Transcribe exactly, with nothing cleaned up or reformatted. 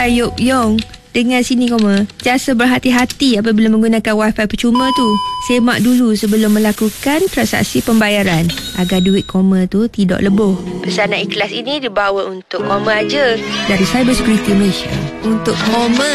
Hai Yop Yong, dengar sini koma. Jasa berhati-hati apabila menggunakan wifi percuma tu. Semak dulu sebelum melakukan transaksi pembayaran agar duit koma tu tidak lebur. Pesanan ikhlas ini dibawa untuk koma aja dari Cyber Security Malaysia. Untuk koma